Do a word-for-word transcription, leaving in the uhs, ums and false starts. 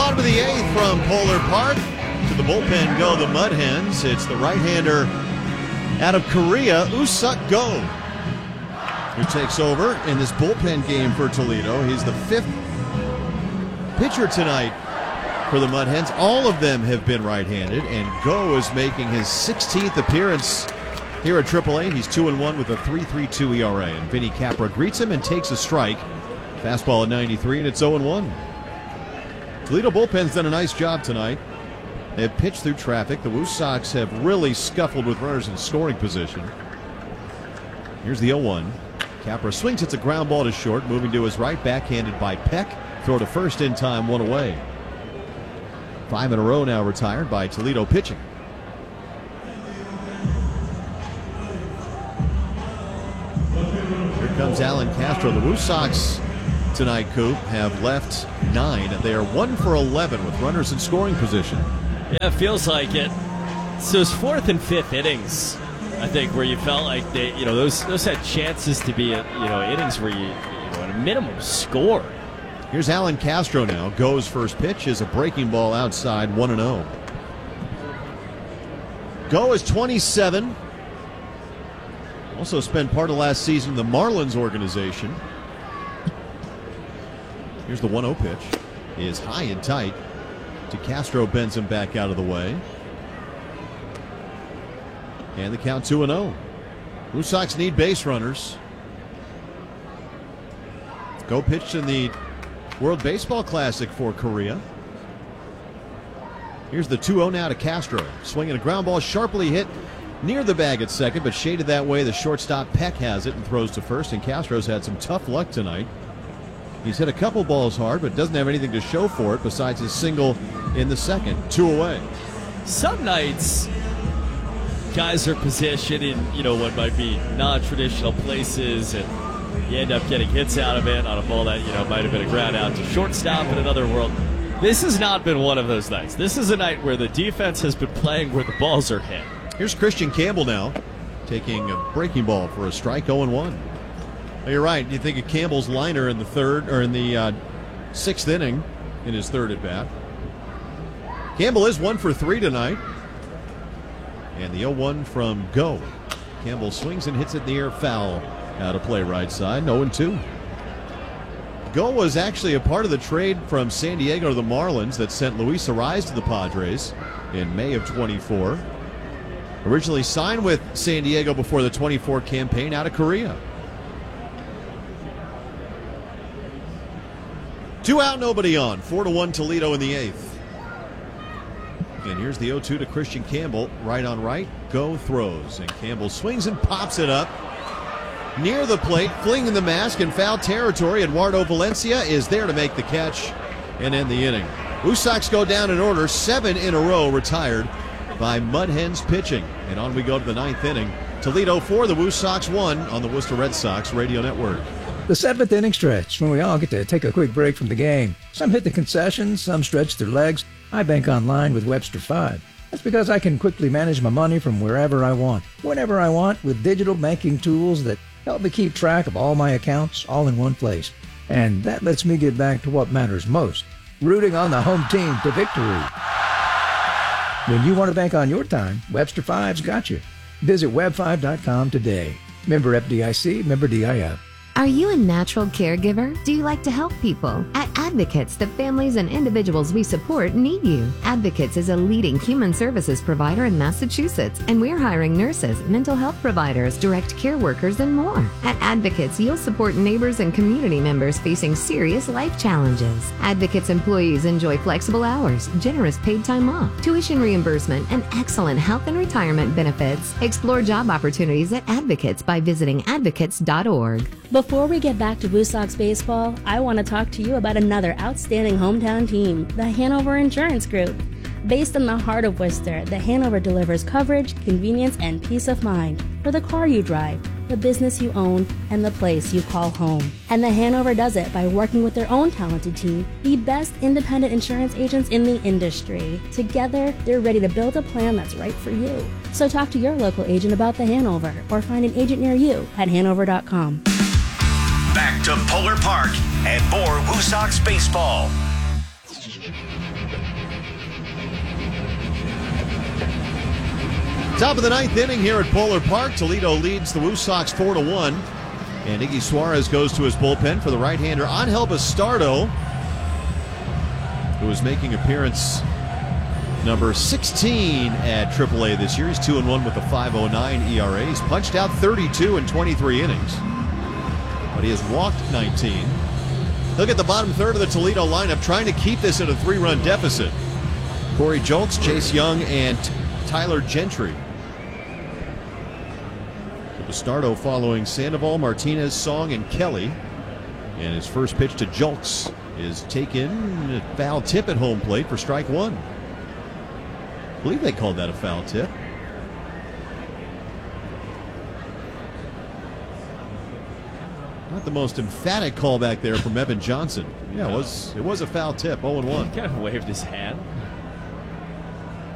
Bottom of the eighth from Polar Park. To the bullpen go the Mud Hens. It's the right-hander out of Korea, Woo-Suk Go, who takes over in this bullpen game for Toledo. He's the fifth pitcher tonight for the Mud Hens. All of them have been right-handed, and Go is making his sixteenth appearance here at triple A. He's two and one with a three point three two E R A. And Vinny Capra greets him and takes a strike. Fastball at ninety-three, and it's oh and one. Toledo bullpen's done a nice job tonight. They have pitched through traffic. The Woo Sox have really scuffled with runners in scoring position. Here's the oh one. Capra swings, hits a ground ball to short, moving to his right, backhanded by Peck. Throw to first in time, one away. Five in a row now retired by Toledo pitching. Here comes Alan Castro. The Woo Sox tonight, Coop, have left nine. They are one for eleven with runners in scoring position. Yeah, it feels like it. It's those fourth and fifth innings, I think, where you felt like they, you know, those those had chances to be, you know, innings where you, you know, at a minimum score. Here's Alan Castro now. Go's first pitch is a breaking ball outside, one and oh. Go is twenty-seven. Also spent part of last season in the Marlins organization. Here's the one oh pitch. He is high and tight to Castro, bends him back out of the way. And the count two and oh. Woo Sox need base runners. Go pitched in the World Baseball Classic for Korea. Here's the two oh now to Castro. Swinging a ground ball, sharply hit near the bag at second, but shaded that way. The shortstop Peck has it and throws to first, and Castro's had some tough luck tonight. He's hit a couple balls hard, but doesn't have anything to show for it besides his single in the second. Two away. Some nights, guys are positioned in, you know, what might be non-traditional places, and you end up getting hits out of it on a ball that, you know, might have been a ground out to shortstop in another world. This has not been one of those nights. This is a night where the defense has been playing where the balls are hit. Here's Christian Campbell now, taking a breaking ball for a strike, oh and one. You're right. You think of Campbell's liner in the third or in the uh, sixth inning in his third at bat. Campbell is one for three tonight. And the oh one from Go. Campbell swings and hits it in the air, foul. Out of play right side, oh and two. Go was actually a part of the trade from San Diego to the Marlins that sent Luis Arraez to the Padres in May of twenty-four. Originally signed with San Diego before the twenty-four campaign out of Korea. Two out, nobody on. Four to one Toledo in the eighth. And here's the oh two to Christian Campbell. Right on right. Go throws. And Campbell swings and pops it up near the plate, flinging the mask in foul territory. Eduardo Valencia is there to make the catch and end the inning. Woo Sox go down in order. Seven in a row retired by Mud Hens pitching. And on we go to the ninth inning. Toledo four, the Woo Sox one on the Worcester Red Sox Radio Network. The seventh inning stretch, when we all get to take a quick break from the game. Some hit the concessions, some stretch their legs. I bank online with Webster five. That's because I can quickly manage my money from wherever I want, whenever I want, with digital banking tools that help me keep track of all my accounts all in one place. And that lets me get back to what matters most, rooting on the home team to victory. When you want to bank on your time, Webster five's got you. Visit web five dot com today. Member F D I C, member D I F. Are you a natural caregiver? Do you like to help people? At Advocates, the families and individuals we support need you. Advocates is a leading human services provider in Massachusetts, and we're hiring nurses, mental health providers, direct care workers, and more. At Advocates, you'll support neighbors and community members facing serious life challenges. Advocates employees enjoy flexible hours, generous paid time off, tuition reimbursement, and excellent health and retirement benefits. Explore job opportunities at Advocates by visiting advocates dot org. Before we get back to Woo Sox baseball, I want to talk to you about another outstanding hometown team, the Hanover Insurance Group. Based in the heart of Worcester, the Hanover delivers coverage, convenience, and peace of mind for the car you drive, the business you own, and the place you call home. And the Hanover does it by working with their own talented team, the best independent insurance agents in the industry. Together, they're ready to build a plan that's right for you. So talk to your local agent about the Hanover, or find an agent near you at hanover dot com. Back to Polar Park and more Woo Sox baseball. Top of the ninth inning here at Polar Park. Toledo leads the Woo Sox four to one. And Iggy Suarez goes to his bullpen for the right-hander Angel Bastardo, who is making appearance number sixteen at triple A this year. He's two and one with a five oh nine E R A. He's punched out thirty-two in twenty-three innings, but he has walked nineteen. Look at the bottom third of the Toledo lineup, trying to keep this at a three-run deficit. Corey Julks, Chase Young, and Tyler Gentry. Bastardo following Sandoval, Martinez, Song, and Kelly. And his first pitch to Julks is taken, a foul tip at home plate for strike one. I believe they called that a foul tip. Not the most emphatic callback there from Evan Johnson. Yeah, it was it was a foul tip, oh and one. He kind of waved his hand.